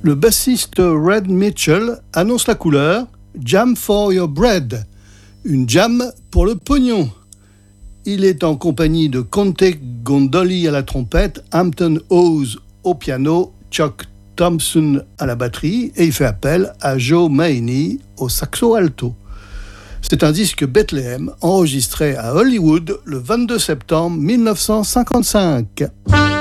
Le bassiste Red Mitchell annonce la couleur Jam for your bread, une jam pour le pognon. Il est en compagnie de Conte Gondoli à la trompette, Hampton Hawes au piano, Chuck Thompson à la batterie et il fait appel à Joe Mahaney au saxo alto. C'est un disque Bethlehem enregistré à Hollywood le 22 septembre 1955.